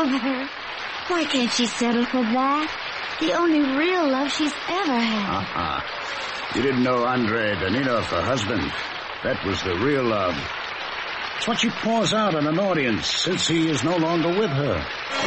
love her. Why can't she settle for that? The only real love she's ever had. You didn't know Andrei Danilov, her husband. That was the real love. It's what she pours out on an audience since he is no longer with her.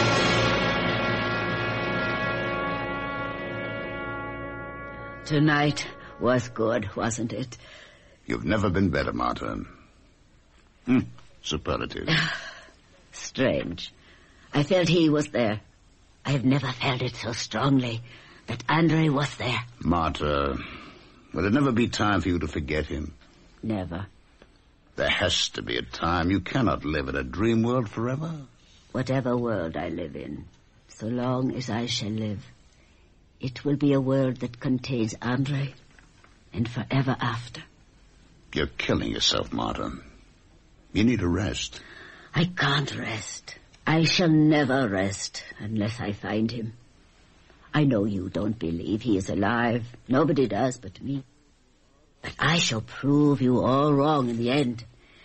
Tonight was good, wasn't it? You've never been better, Marta. Superlative. Strange. I felt he was there. I have never felt it so strongly, that Andrei was there. Marta, will there never be time for you to forget him? Never. There has to be a time. You cannot live in a dream world forever. Whatever world I live in, so long as I shall live, it will be a world that contains Andrei, and forever after. You're killing yourself, Marta. You need a rest. I can't rest. I shall never rest unless I find him. I know you don't believe he is alive. Nobody does but me. But I shall prove you all wrong in the end.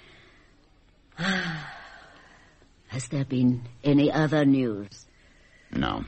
Has there been any other news? No.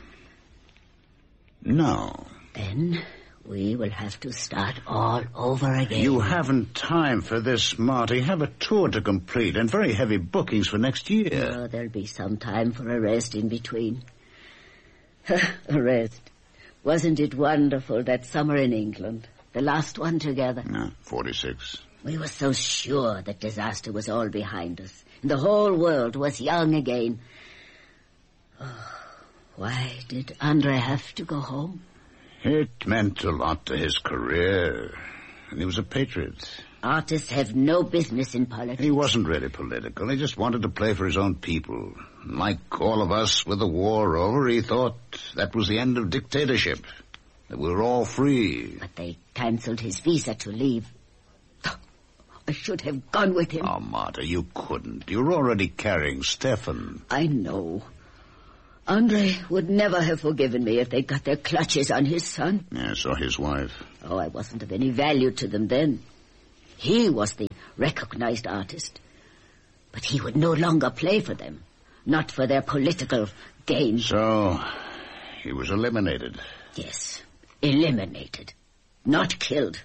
Then we will have to start all over again. You haven't time for this, Marty. You have a tour to complete and very heavy bookings for next year. Oh, there'll be some time for a rest in between. A rest. Wasn't it wonderful that summer in England? The last one together. 46. We were so sure that disaster was all behind us. And the whole world was young again. Oh, why did Andrei have to go home? It meant a lot to his career. And he was a patriot. Artists have no business in politics. He wasn't really political. He just wanted to play for his own people. Like all of us, with the war over, he thought that was the end of dictatorship. That we were all free. But they cancelled his visa to leave. I should have gone with him. Oh, Marta, you couldn't. You're already carrying Stefan. I know. Andrei would never have forgiven me if they got their clutches on his son. Yes, or his wife. Oh, I wasn't of any value to them then. He was the recognized artist. But he would no longer play for them. Not for their political gain. So, he was eliminated. Yes, eliminated. Not killed.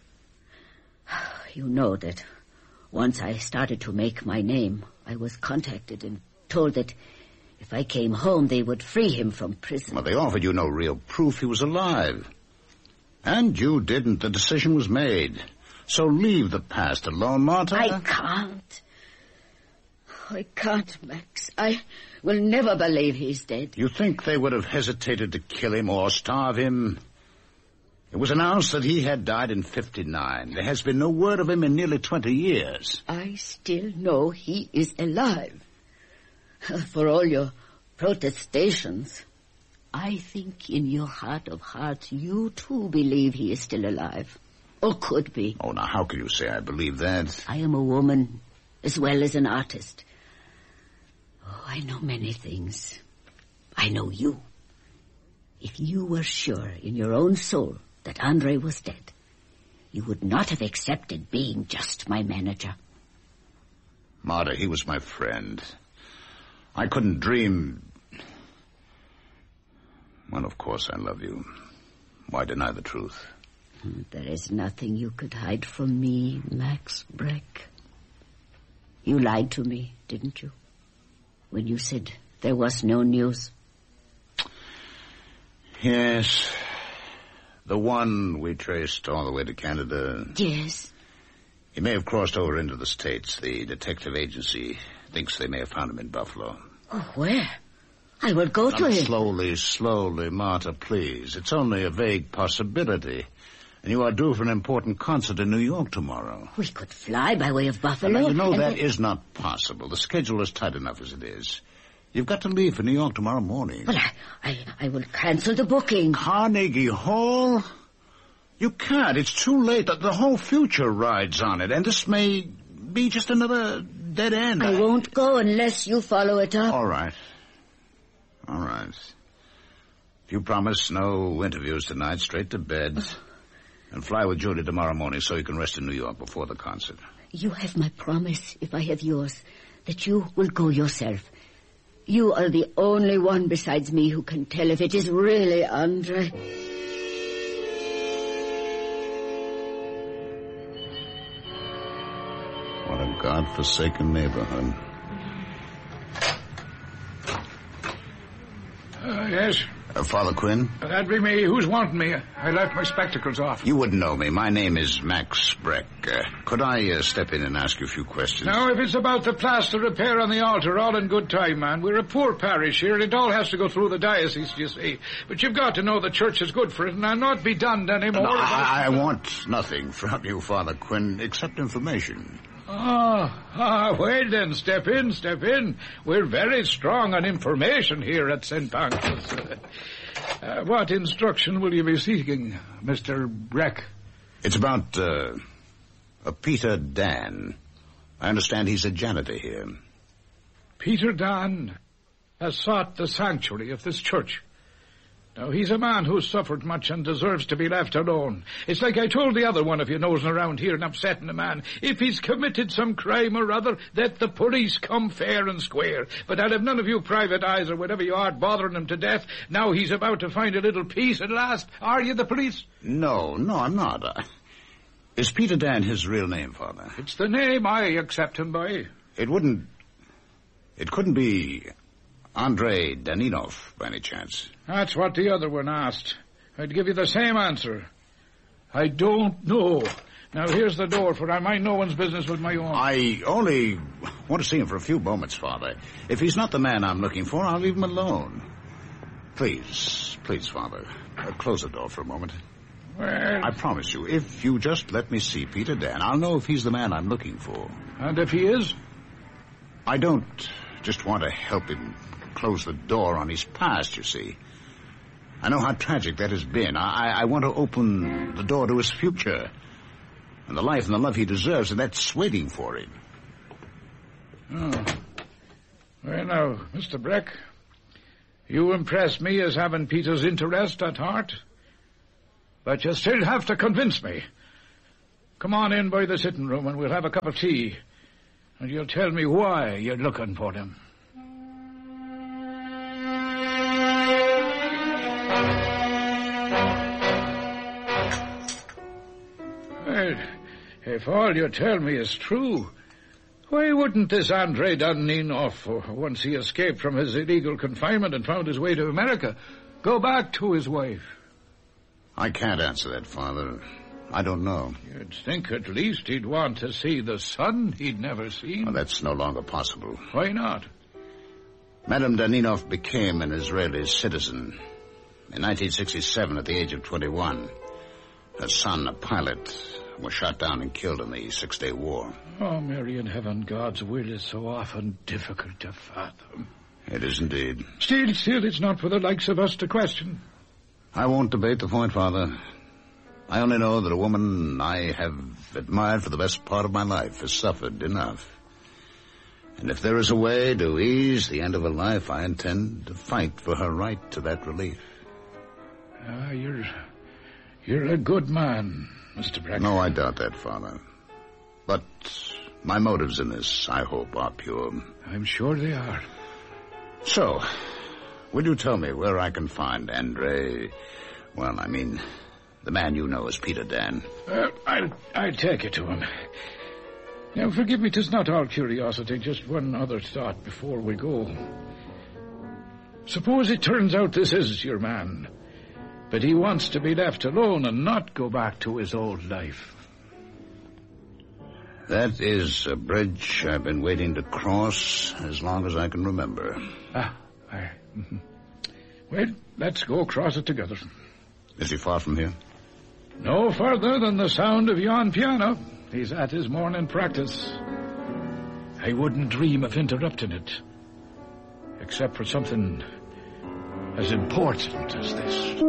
You know that once I started to make my name, I was contacted and told that if I came home, they would free him from prison. Well, they offered you no real proof he was alive. And you didn't. The decision was made. So leave the past alone, Marta. I can't. I can't, Max. I will never believe he's dead. You think they would have hesitated to kill him or starve him? It was announced that he had died in 59. There has been no word of him in nearly 20 years. I still know he is alive. For all your protestations, I think in your heart of hearts you too believe he is still alive. Or could be. Oh, now how can you say I believe that? I am a woman as well as an artist. Oh, I know many things. I know you. If you were sure in your own soul that Andrei was dead, you would not have accepted being just my manager. Marta, he was my friend. I couldn't dream... Well, of course I love you. Why deny the truth? There is nothing you could hide from me, Max Breck. You lied to me, didn't you? When you said there was no news. Yes. The one we traced all the way to Canada. Yes. He may have crossed over into the States. The detective agency thinks they may have found him in Buffalo. Oh, where? I will go to him. Slowly, Marta, please. It's only a vague possibility. And you are due for an important concert in New York tomorrow. We could fly by way of Buffalo. Now, you know that is not possible. The schedule is tight enough as it is. You've got to leave for New York tomorrow morning. Well, I will cancel the booking. Carnegie Hall? You can't. It's too late. The whole future rides on it. And this may be just another dead end. I won't go unless you follow it up. All right. If you promise no interviews tonight, straight to bed. And fly with Judy tomorrow morning so you can rest in New York before the concert. You have my promise, if I have yours, that you will go yourself. You are the only one besides me who can tell if it is really Andre. What a God-forsaken neighborhood. Yes? Father Quinn? That'd be me. Who's wanting me? I left my spectacles off. You wouldn't know me. My name is Max Breck. Could I step in and ask you a few questions? Now, if it's about the plaster repair on the altar, all in good time, man. We're a poor parish here, and it all has to go through the diocese, you see. But you've got to know the church is good for it, and I'll not be done anymore. No, I want nothing from you, Father Quinn, except information. Well then, step in. We're very strong on information here at St. Pancras. What instruction will you be seeking, Mr. Breck? It's about, a Peter Dan. I understand he's a janitor here. Peter Dan has sought the sanctuary of this church. Now, he's a man who's suffered much and deserves to be left alone. It's like I told the other one of you nosing around here and upsetting a man. If he's committed some crime or other, let the police come fair and square. But I'll have none of you private eyes or whatever you are bothering him to death. Now he's about to find a little peace at last. Are you the police? No, I'm not. Is Peter Dan his real name, Father? It's the name I accept him by. It couldn't be Andrei Daninov, by any chance? That's what the other one asked. I'd give you the same answer. I don't know. Now, here's the door, for I mind no one's business with my own. I only want to see him for a few moments, Father. If he's not the man I'm looking for, I'll leave him alone. Please, Father, close the door for a moment. Well, I promise you, if you just let me see Peter Dan, I'll know if he's the man I'm looking for. and if he is? I don't just want to help him close the door on his past, you see. I know how tragic that has been. I want to open the door to his future and the life and the love he deserves, and that's waiting for him. Oh. Well, now, Mr. Breck, you impress me as having Peter's interest at heart, but you still have to convince me. Come on in by the sitting room and we'll have a cup of tea, and you'll tell me why you're looking for him. Well, if all you tell me is true, why wouldn't this Andrei Daninov, once he escaped from his illegal confinement and found his way to America, go back to his wife? I can't answer that, Father. I don't know. You'd think at least he'd want to see the son he'd never seen. Well, that's no longer possible. Why not? Madame Daninov became an Israeli citizen in 1967 at the age of 21. Her son, a pilot, was shot down and killed in the Six-Day War. Oh, Mary in heaven, God's will is so often difficult to fathom. It is indeed. Still, it's not for the likes of us to question. I won't debate the point, Father. I only know that a woman I have admired for the best part of my life has suffered enough. And if there is a way to ease the end of her life, I intend to fight for her right to that relief. You're a good man, Mr. Breck. No, I doubt that, Father. But my motives in this, I hope, are pure. I'm sure they are. So, will you tell me where I can find Andrei? Well, I mean, the man you know as Peter Dan. I'll take you to him. Now, forgive me, 'tis not all curiosity, just one other thought before we go. Suppose it turns out this is your man, but he wants to be left alone and not go back to his old life. That is a bridge I've been waiting to cross as long as I can remember. Well, let's go across it together. Is he far from here? No further than the sound of yon piano. He's at his morning practice. I wouldn't dream of interrupting it, except for something as important as this.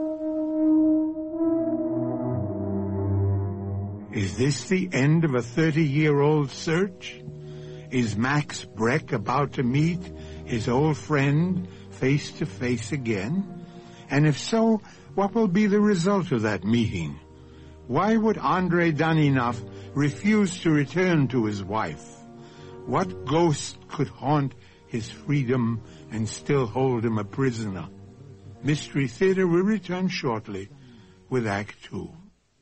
Is this the end of a 30-year-old search? Is Max Breck about to meet his old friend face to face again? And if so, what will be the result of that meeting? Why would Andrei Daninov refuse to return to his wife? What ghost could haunt his freedom and still hold him a prisoner. Mystery Theater will return shortly with Act 2.